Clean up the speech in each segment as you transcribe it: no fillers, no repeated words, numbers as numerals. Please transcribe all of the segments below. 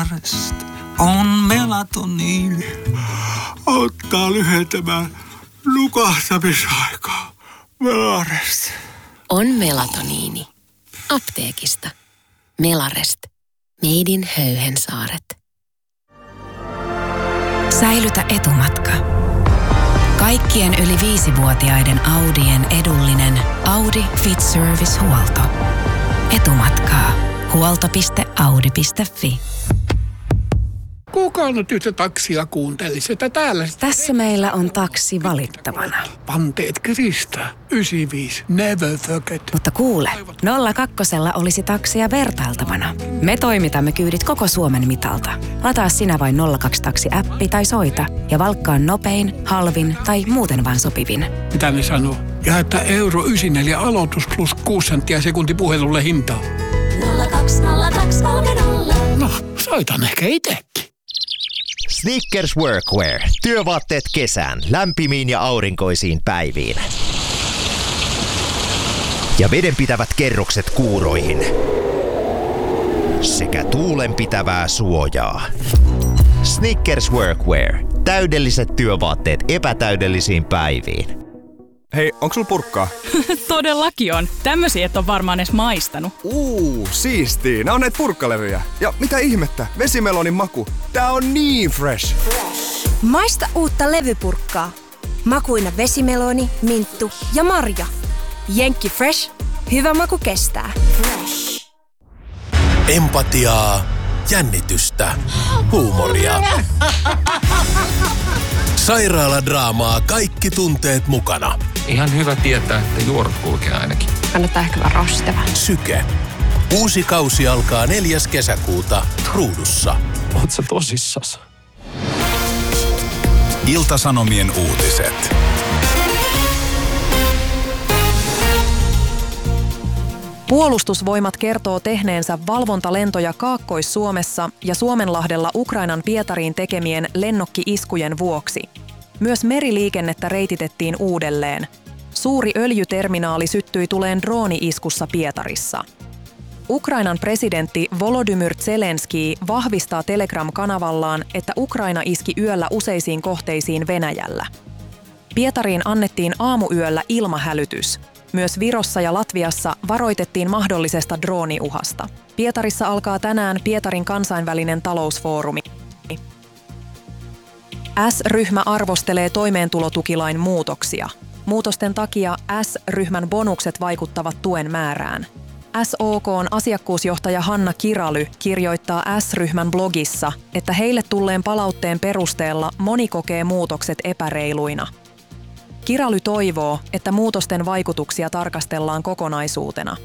Melarest on melatoniini. Auttaa lyhentämään nukahtamisaikaa. Melarest. On melatoniini. Apteekista. Melarest. Made in Höyhensaaret. Säilytä etumatka. Kaikkien yli 5-vuotiaiden Audien edullinen Audi Fit Service-huolto. Etumatkaa. Huolto.audi.fi. Kuka nyt yhtä taksia kuuntelisi, että täällä... Tässä meillä on taksi valittavana. Panteet kiristää. 95. Never forget. Mutta kuule, 02 olisi taksia vertailtavana. Me toimitamme kyydit koko Suomen mitalta. Lataa sinä vain 02-taksi-appi tai soita ja valkkaa nopein, halvin tai muuten vaan sopivin. Mitä ne sanoo? Ja että euro 94 aloitus plus 6 senttiä sekunti puhelulle hintaa. 020230. No, soitan ehkä itsekin. Snickers Workwear. Työvaatteet kesään, lämpimiin ja aurinkoisiin päiviin. Ja vedenpitävät kerrokset kuuroihin. Sekä tuulenpitävää suojaa. Snickers Workwear. Täydelliset työvaatteet epätäydellisiin päiviin. Hei, onks sulla purkkaa? Todellakin on. Tämmösiä et on varmaan edes maistanut. Siistii. Nää on näitä purkkalevyjä. Ja mitä ihmettä? Vesimelonin maku. Tää on niin fresh. Maista uutta levypurkkaa. Makuina vesimeloni, minttu ja marja. Jenkki Fresh. Hyvä maku kestää. Fresh. Empatiaa, jännitystä, huumoria. Sairaaladraamaa, kaikki tunteet mukana. Ihan hyvä tietää, että juorut kulkee ainakin. Kannattaa ehkä vähän rastava. Syke. Uusi kausi alkaa 4. kesäkuuta Ruudussa. Oot sä tosissas? Ilta-Sanomien uutiset. Puolustusvoimat kertoo tehneensä valvontalentoja Kaakkois-Suomessa ja Suomenlahdella Ukrainan Pietariin tekemien lennokki-iskujen vuoksi. Myös meriliikennettä reititettiin uudelleen. Suuri öljyterminaali syttyi tuleen drooni-iskussa Pietarissa. Ukrainan presidentti Volodymyr Zelenski vahvistaa Telegram-kanavallaan, että Ukraina iski yöllä useisiin kohteisiin Venäjällä. Pietariin annettiin aamuyöllä ilmahälytys. Myös Virossa ja Latviassa varoitettiin mahdollisesta drooniuhasta. Pietarissa alkaa tänään Pietarin kansainvälinen talousfoorumi. S-ryhmä arvostelee toimeentulotukilain muutoksia. Muutosten takia S-ryhmän bonukset vaikuttavat tuen määrään. SOK:n asiakkuusjohtaja Hanna Kiraly kirjoittaa S-ryhmän blogissa, että heille tulleen palautteen perusteella moni kokee muutokset epäreiluina. Kiraly toivoo, että muutosten vaikutuksia tarkastellaan kokonaisuutena.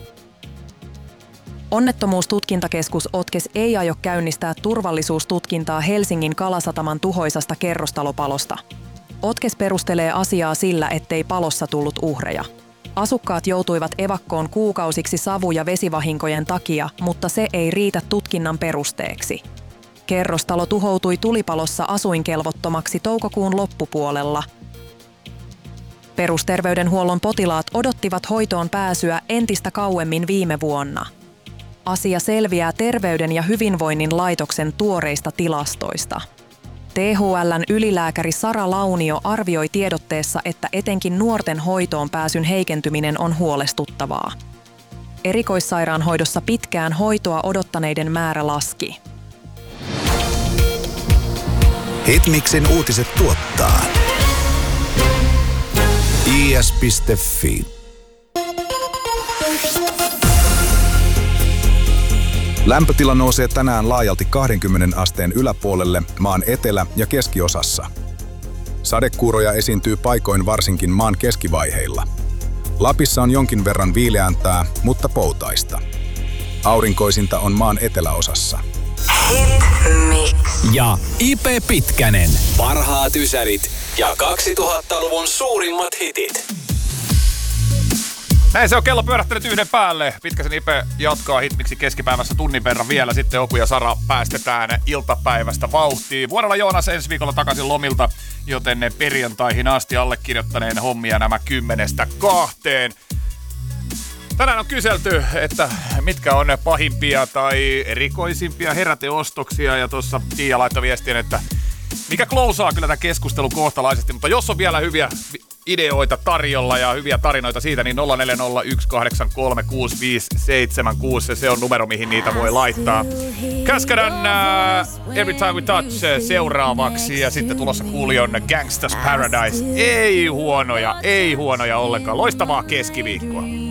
Onnettomuustutkintakeskus OTKES ei aio käynnistää turvallisuustutkintaa Helsingin Kalasataman tuhoisasta kerrostalopalosta. OTKES perustelee asiaa sillä, ettei palossa tullut uhreja. Asukkaat joutuivat evakkoon kuukausiksi savu- ja vesivahinkojen takia, mutta se ei riitä tutkinnan perusteeksi. Kerrostalo tuhoutui tulipalossa asuinkelvottomaksi toukokuun loppupuolella. Perusterveydenhuollon potilaat odottivat hoitoon pääsyä entistä kauemmin viime vuonna. Asia selviää Terveyden ja hyvinvoinnin laitoksen tuoreista tilastoista. THL:n ylilääkäri Sara Launio arvioi tiedotteessa, että etenkin nuorten hoitoon pääsyn heikentyminen on huolestuttavaa. Erikoissairaanhoidossa pitkään hoitoa odottaneiden määrä laski. Hitmixin uutiset tuottaa is.fi. Lämpötila nousee tänään laajalti 20 asteen yläpuolelle maan etelä- ja keskiosassa. Sadekuuroja esiintyy paikoin varsinkin maan keskivaiheilla. Lapissa on jonkin verran viileämpää, mutta poutaista. Aurinkoisinta on maan eteläosassa. Hitmix. Ja IP Pitkänen. Parhaat ysärit ja 2000-luvun suurimmat hitit. Näin se on kello pyörähtänyt yhden päälle. Pitkäsen Ipe jatkaa Hitmixin keskipäivässä tunnin verran vielä. Sitten Oku ja Sara päästetään iltapäivästä vauhtiin. Vuorella Joonas ensi viikolla takaisin lomilta, joten ne perjantaihin asti allekirjoittaneen hommia nämä 10-2. Tänään on kyselty, että mitkä on pahimpia tai erikoisimpia heräteostoksia. Ja tuossa Tiia laittoi viestin, että mikä klousaa kyllä tämän keskustelun kohtalaisesti. Mutta jos on vielä hyviä ideoita tarjolla ja hyviä tarinoita siitä, niin 0401836576. Se on numero, mihin niitä voi laittaa. Cascadan Every Time We Touch seuraavaksi ja sitten tulossa Kuulion Gangsta's Paradise. Ei huonoja ollenkaan. Loistavaa keskiviikkoa.